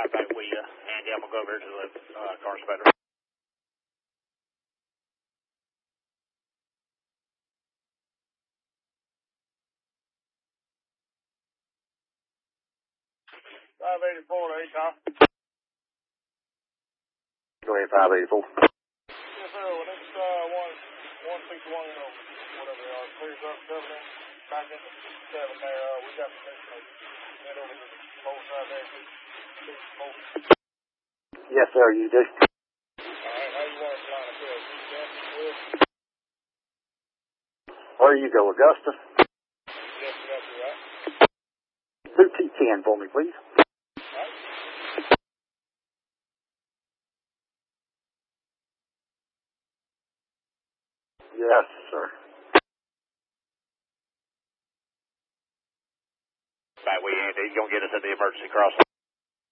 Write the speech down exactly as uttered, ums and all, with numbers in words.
right back with you. Andy, I'm going to go over to the uh, car inspector. five eighty-four, A Tom. Go ahead, five eighty-four. Yes, sir. Well, it's uh, one, one sixty-one, or whatever they are. Clears up seven in, back into seven there. Uh, we got permission to head over to the both side there. six four. Yes, sir, you do. All right, how you want to line up there? Good? Where you go, Augusta? Yes, that's right. Do T ten for me, please. Yes, sir. Back with you, Andy. You going to get us at the emergency crossing?